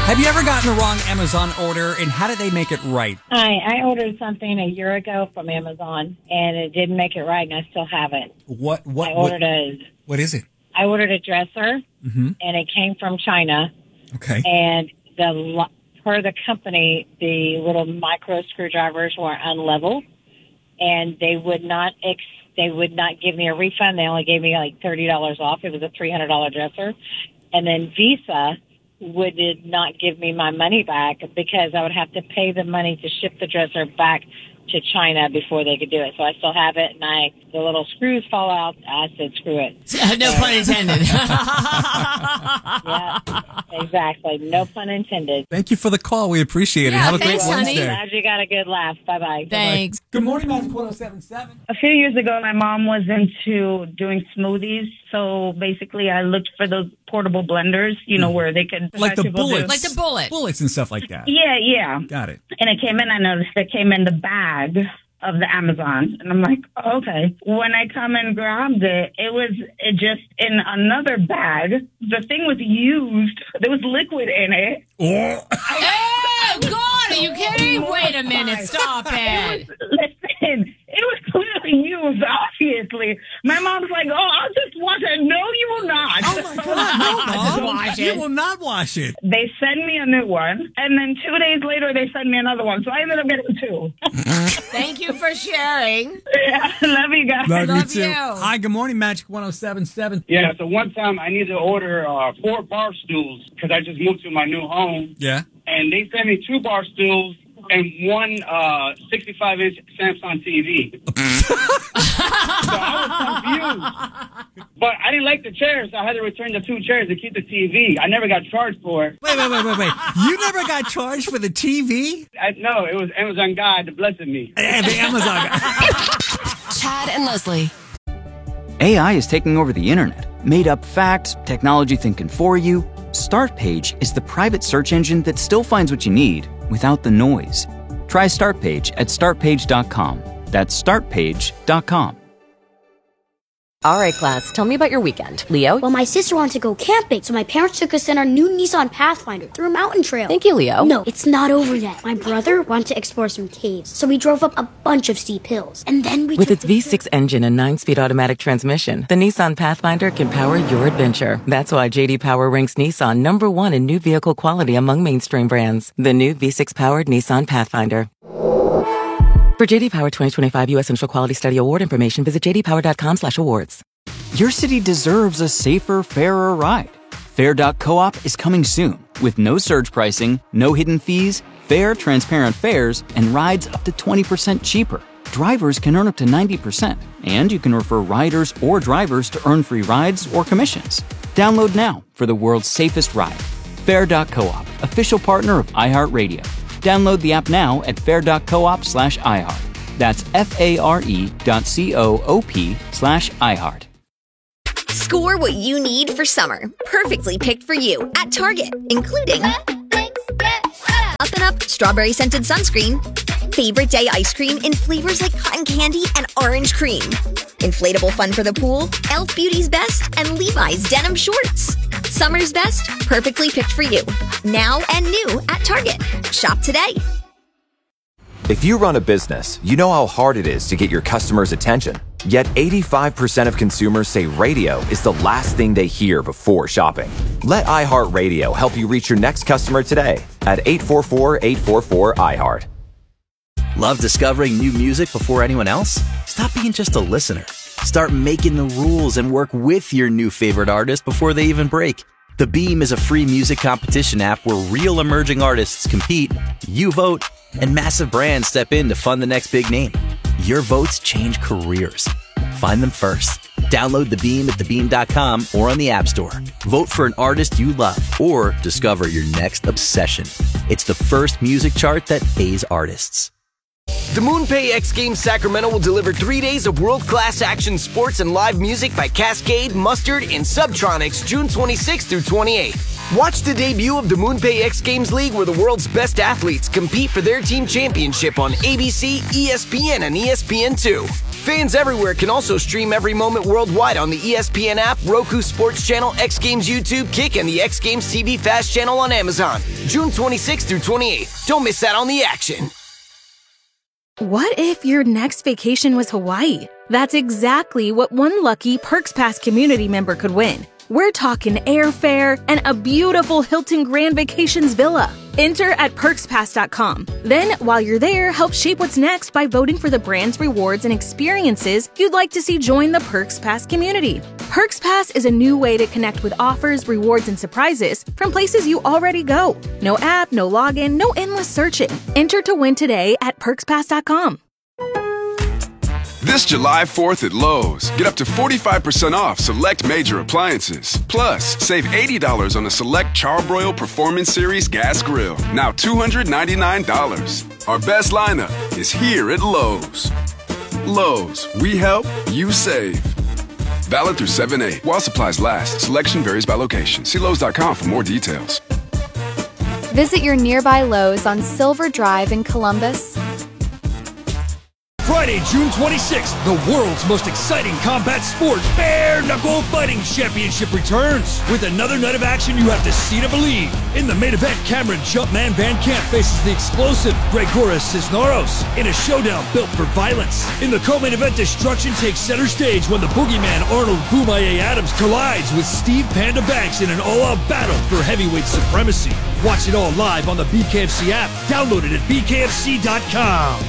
Have you ever gotten the wrong Amazon order, and how did they make it right? Hi, I ordered something a year ago from Amazon, and it didn't make it right, and I still have it. What is it? I ordered a dresser, and it came from China. Okay. And per the company, the little micro screwdrivers were unleveled, and they would not give me a refund. They only gave me like $30 off. It was a $300 dresser, and then Visa would not give me my money back because I would have to pay the money to ship the dresser back to China before they could do it. So I still have it, and the little screws fall out. I said, screw it. No pun intended. Yeah, exactly. No pun intended. Thank you for the call. We appreciate it. Yeah, Have a thanks, great honey. Wednesday. Glad you got a good laugh. Bye-bye. Thanks. Good morning, Magic 1077. A few years ago, my mom was into doing smoothies. So basically, I looked for those portable blenders, where they could... Like the bullets. Like the bullet. Bullets and stuff like that. Yeah. Got it. And it came in, I noticed it came in the bag of the Amazon. And I'm like, oh, okay. When I come and grabbed it, it was just in another bag. The thing was used. There was liquid in it. Oh. Oh, God, are you kidding? Wait a minute. Stop it. Listen, it was clearly used, obviously. My mom's like, oh, I'll just wash it. No, you will not. Oh, my God. No, Just Mom. wash You it. will not wash it. They send me a new one, and then 2 days later, they send me another one. So I ended up getting two. Thank you for sharing. Yeah, love you guys. Love Love you, too. you. Hi, good morning, Magic 1077. Yeah, so one time I needed to order 4 bar stools because I just moved to my new home. Yeah. And they sent me 2 bar stools and one 65-inch Samsung TV. So I was confused. But I didn't like the chairs, so I had to return the 2 chairs to keep the TV. I never got charged for it. Wait. You never got charged for the TV? No, it was Amazon God that blessed me. And the Amazon guy. Chad and Leslie. AI is taking over the internet. Made up facts, technology thinking for you. Startpage is the private search engine that still finds what you need without the noise. Try Startpage at startpage.com. That's startpage.com. All right, class, tell me about your weekend. Leo? Well, my sister wanted to go camping, so my parents took us in our new Nissan Pathfinder through a mountain trail. Thank you, Leo. No, it's not over yet. My brother wanted to explore some caves, so we drove up a bunch of steep hills. And then we With took its V6 engine and 9-speed automatic transmission, the Nissan Pathfinder can power your adventure. That's why J.D. Power ranks Nissan #1 in new vehicle quality among mainstream brands. The new V6-powered Nissan Pathfinder. For J.D. Power 2025 U.S. Central Quality Study Award information, visit jdpower.com/awards. Your city deserves a safer, fairer ride. Fair.coop is coming soon with no surge pricing, no hidden fees, fair, transparent fares, and rides up to 20% cheaper. Drivers can earn up to 90%, and you can refer riders or drivers to earn free rides or commissions. Download now for the world's safest ride. Fair.coop, official partner of iHeartRadio. Download the app now at fair.coop/iHeart. That's FARE.coop/iHeart. Score what you need for summer. Perfectly picked for you at Target, including Up and Up strawberry scented sunscreen, favorite day ice cream in flavors like cotton candy and orange cream, inflatable fun for the pool, Elf Beauty's Best, and Levi's denim shorts. Summer's best, perfectly picked for you. Now and new at Target. Shop today. If you run a business, you know how hard it is to get your customers' attention. Yet 85% of consumers say radio is the last thing they hear before shopping. Let iHeartRadio help you reach your next customer today at 844-844-iHeart. Love discovering new music before anyone else? Stop being just a listener. Start making the rules and work with your new favorite artist before they even break. The Beam is a free music competition app where real emerging artists compete, you vote, and massive brands step in to fund the next big name. Your votes change careers. Find them first. Download The Beam at thebeam.com or on the App Store. Vote for an artist you love or discover your next obsession. It's the first music chart that pays artists. The MoonPay X Games Sacramento will deliver 3 days of world-class action sports and live music by Cascade, Mustard, and Subtronics June 26th through 28th. Watch the debut of the MoonPay X Games League where the world's best athletes compete for their team championship on ABC, ESPN, and ESPN2. Fans everywhere can also stream every moment worldwide on the ESPN app, Roku Sports Channel, X Games YouTube, Kick, and the X Games TV Fast channel on Amazon. June 26th through 28th. Don't miss out on the action. What if your next vacation was Hawaii? That's exactly what one lucky Perks Pass community member could win. We're talking airfare and a beautiful Hilton Grand Vacations villa. Enter at perkspass.com. Then, while you're there, help shape what's next by voting for the brands, rewards, and experiences you'd like to see join the Perks Pass community. Perks Pass is a new way to connect with offers, rewards, and surprises from places you already go. No app, no login, no endless searching. Enter to win today at perkspass.com. This July 4th at Lowe's, get up to 45% off select major appliances. Plus, save $80 on a select Charbroil Performance Series gas grill, now $299. Our best lineup is here at Lowe's. Lowe's, we help, you save. Valid through 7/8 while supplies last. Selection varies by location. See Lowes.com for more details. Visit your nearby Lowe's on Silver Drive in Columbus. Friday, June 26th, the world's most exciting combat sport, Bare Knuckle Fighting Championship returns. With another night of action you have to see to believe. In the main event, Cameron Jumpman Van Camp faces the explosive Gregoras Cisneros in a showdown built for violence. In the co-main event, destruction takes center stage when the boogeyman Arnold Boomaye Adams collides with Steve Panda Banks in an all-out battle for heavyweight supremacy. Watch it all live on the BKFC app. Download it at bkfc.com.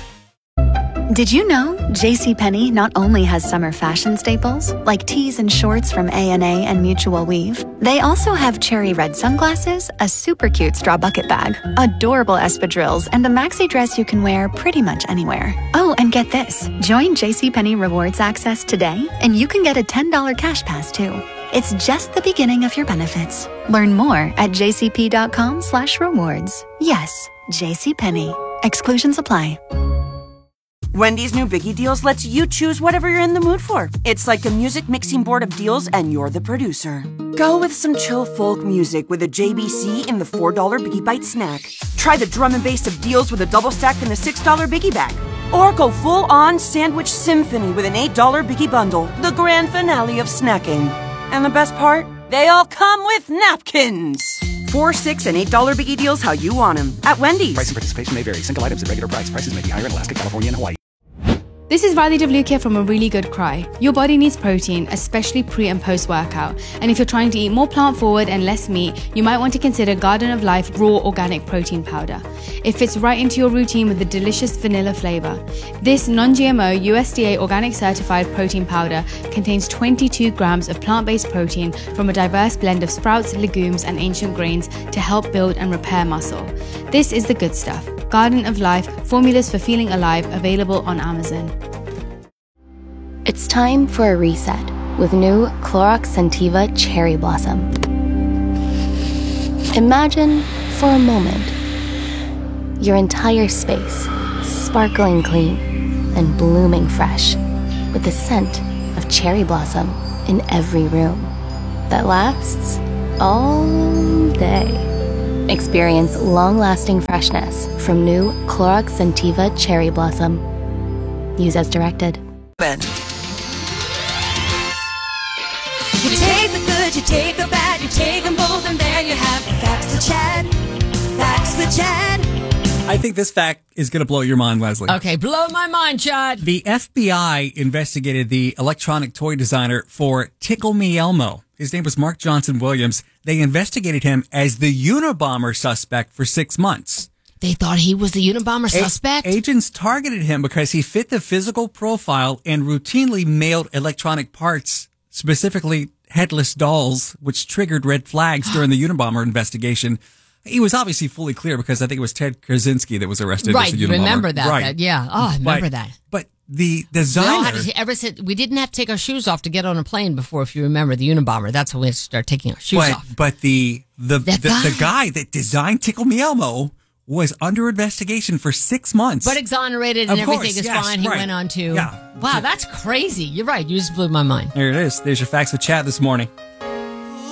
Did you know JCPenney not only has summer fashion staples, like tees and shorts from A&A and Mutual Weave, they also have cherry red sunglasses, a super cute straw bucket bag, adorable espadrilles, and a maxi dress you can wear pretty much anywhere. Oh, and get this. Join JCPenney Rewards Access today, and you can get a $10 cash pass, too. It's just the beginning of your benefits. Learn more at jcp.com/rewards. Yes, JCPenney. Exclusions apply. Wendy's new Biggie Deals lets you choose whatever you're in the mood for. It's like a music mixing board of deals, and you're the producer. Go with some chill folk music with a JBC in the $4 Biggie Bite snack. Try the drum and bass of deals with a double stack in the $6 Biggie Bag. Or go full-on sandwich symphony with an $8 Biggie Bundle, the grand finale of snacking. And the best part? They all come with napkins. $4, $6, and $8 Biggie Deals how you want them at Wendy's. Price and participation may vary. Single items at regular price. Prices may be higher in Alaska, California, and Hawaii. This is Riley Davlukia from A Really Good Cry. Your body needs protein, especially pre and post workout. And if you're trying to eat more plant forward and less meat, you might want to consider Garden of Life Raw Organic Protein Powder. It fits right into your routine with a delicious vanilla flavor. This non-GMO USDA organic certified protein powder contains 22 grams of plant-based protein from a diverse blend of sprouts, legumes, and ancient grains to help build and repair muscle. This is the good stuff. Garden of Life, formulas for feeling alive, available on Amazon. It's time for a reset with new Clorox Scentiva Cherry Blossom. Imagine, for a moment, your entire space sparkling clean and blooming fresh with the scent of cherry blossom in every room that lasts all day. Experience long-lasting freshness from new Clorox Scentiva Cherry Blossom. Use as directed. You take the good, you take the bad, you take them both, and there you have the facts to Chad. Facts to Chad. I think this fact is going to blow your mind, Leslie. Okay, blow my mind, Chad. The FBI investigated the electronic toy designer for Tickle Me Elmo. His name was Mark Johnson Williams. They investigated him as the Unabomber suspect for 6 months. They thought he was the Unabomber suspect? Agents targeted him because he fit the physical profile and routinely mailed electronic parts, specifically headless dolls, which triggered red flags during the Unabomber investigation. He was obviously fully clear because I think it was Ted Kaczynski that was arrested as the Unabomber. Right, you remember that. Right. Yeah. Oh, I remember that. But the designer... We didn't have to take our shoes off to get on a plane before, if you remember, the Unabomber. That's when we had to start taking our shoes off. But the guy that designed Tickle Me Elmo was under investigation for 6 months. But exonerated and everything is fine. He went on to... Yeah. Wow, that's crazy. You're right. You just blew my mind. There it is. There's your facts with Chad this morning.